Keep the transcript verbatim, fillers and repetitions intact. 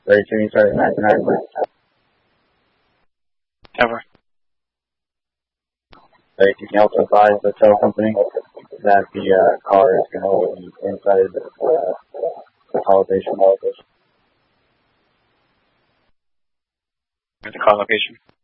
thirty-two, sorry, ninety-nine. Ever. So you can also advise the tow company that the uh, car is going to be inside uh, the consolidation. The car location.